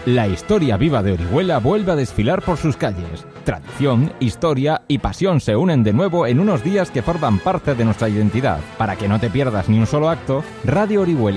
La historia viva de Orihuela vuelve a desfilar por sus calles. Tradición, historia y pasión se unen de nuevo en unos días que forman parte de nuestra identidad. Para que no te pierdas ni un solo acto, Radio Orihuela